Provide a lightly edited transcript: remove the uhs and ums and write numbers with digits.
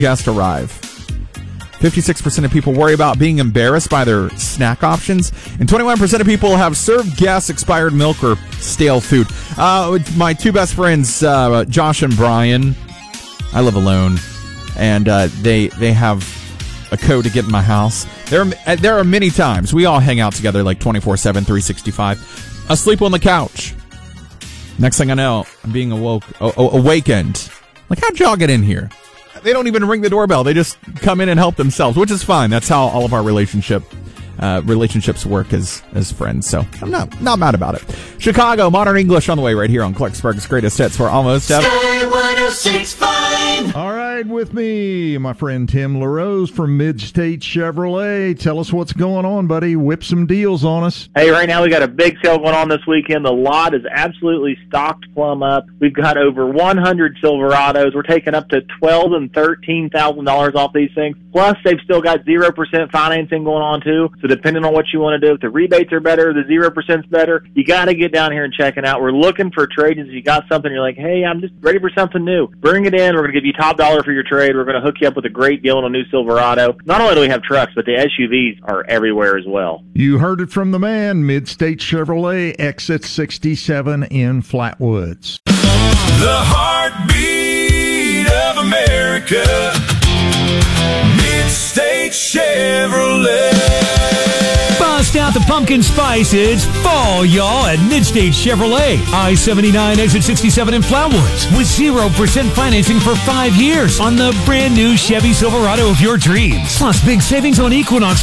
guests arrive. 56% of people worry about being embarrassed by their snack options, and 21% of people have served guests expired milk or stale food. My two best friends, Josh and Brian, I live alone, and they have a code to get in my house. There are many times we all hang out together like 24/7, 365, asleep on the couch. Next thing I know, I'm being awakened. Like, how'd y'all get in here? They don't even ring the doorbell. They just come in and help themselves, which is fine. That's how all of our relationships work as friends. So I'm not mad about it. Chicago, Modern English on the way right here on Clarksburg's Greatest Hits for almost Sky 106.5. All right, with me, my friend Tim LaRose from Midstate Chevrolet. Tell us what's going on, buddy. Whip some deals on us. Hey, right now we got a big sale going on this weekend. The lot is absolutely stocked plumb up. We've got over 100 Silverados. We're taking up to $12,000 and $13,000 off these things. Plus, they've still got 0% financing going on too. So depending on what you want to do, if the rebates are better, the 0%'s better, you got to get down here and check it out. We're looking for trades. If you got something, you're like, hey, I'm just ready for something new. Bring it in. We're going to give you top dollar for your trade. We're going to hook you up with a great deal on a new Silverado. Not only do we have trucks, but the SUVs are everywhere as well. You heard it from the man, Midstate Chevrolet, exit 67 in Flatwoods. The heartbeat of America, Midstate Chevrolet. Bust out the pumpkin spice. It's fall, y'all, at Midstate Chevrolet. I-79 exit 67 in Flatwoods with 0% financing for 5 years on the brand new Chevy Silverado of your dreams. Plus big savings on Equinox